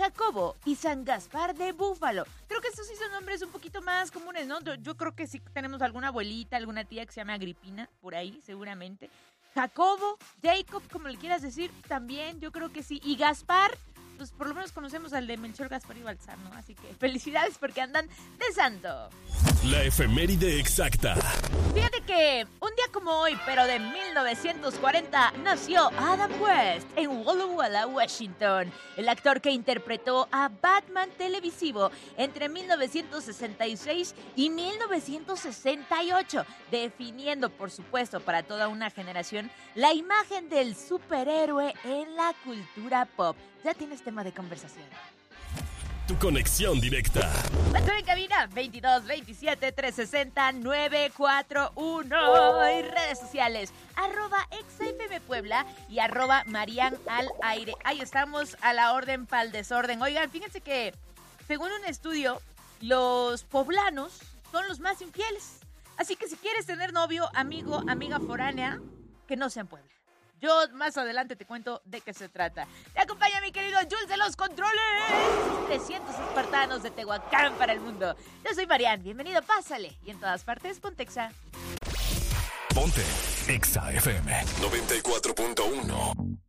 Jacobo y San Gaspar de Búfalo. Creo que estos sí son nombres un poquito más comunes, ¿no? Yo creo que sí tenemos alguna abuelita, alguna tía que se llama Agripina, por ahí, seguramente. Jacobo, Jacob, como le quieras decir, también, yo creo que sí. Y Gaspar, pues por lo menos conocemos al de Melchor, Gaspar y Baltasar, ¿no? Así que felicidades porque andan de santo. La efeméride exacta. Fíjate que un día como hoy, pero de 1940, nació Adam West en Walla Walla, Washington. El actor que interpretó a Batman televisivo entre 1966 y 1968, definiendo, por supuesto, para toda una generación, la imagen del superhéroe en la cultura pop. Ya tienes tema de conversación. Tu conexión directa. WhatsApp en cabina 22 27 360 941 y redes sociales @exafm Puebla y @Marian al aire. Ahí estamos a la orden pa'l desorden. Oigan, fíjense que según un estudio, los poblanos son los más infieles. Así que si quieres tener novio, amigo, amiga foránea, que no sea en Puebla. Yo más adelante te cuento de qué se trata. Te acompaña mi querido Jules de los Controles. 300 espartanos de Tehuacán para el mundo. Yo soy Marian, bienvenido, pásale. Y en todas partes, ponte Exa. Ponte Exa FM 94.1.